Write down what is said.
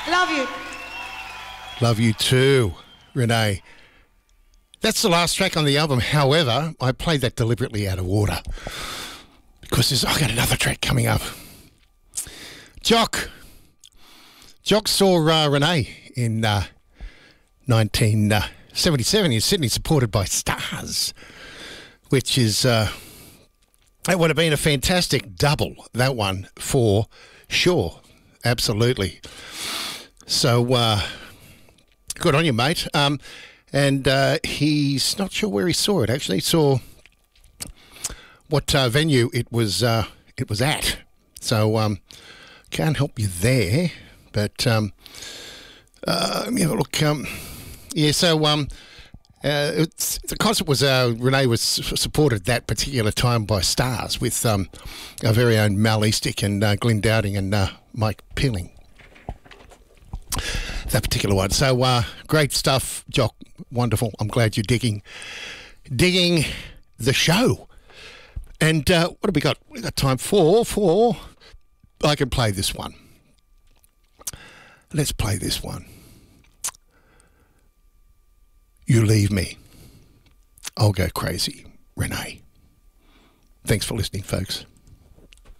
Love you. Love you too, Renee. That's the last track on the album. However, I played that deliberately out of order because I got another track coming up. Jock saw Renee in 1977 in Sydney, supported by Stars, which is it would have been a fantastic double, that one, for sure. Absolutely. So good on you, mate. And he's not sure where he saw it. Actually, he saw what venue it was at. So can't help you there. But let me have a look. Yeah. So the concert was Renee was supported that particular time by Stars with our very own Mal Eastick and Glenn Dowding and Mike Peeling. That particular one. So great stuff, Jock. Wonderful. I'm glad you're digging the show. And what have we got? We've got time for. I can play this one. Let's play this one. You leave me, I'll go crazy. Renee. Thanks for listening, folks.